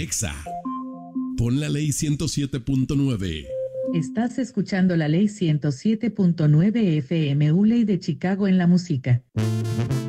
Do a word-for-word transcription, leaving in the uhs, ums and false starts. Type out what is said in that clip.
Exa. Pon la ley ciento siete punto nueve. Estás escuchando la ley ciento siete punto nueve F M U Ley de Chicago en la música.